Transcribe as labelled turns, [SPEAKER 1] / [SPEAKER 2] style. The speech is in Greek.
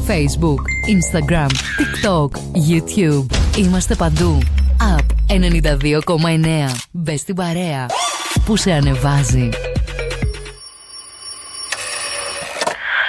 [SPEAKER 1] Facebook, Instagram, TikTok, YouTube. Είμαστε παντού. App 92,9. Μπες στην παρέα που σε ανεβάζει.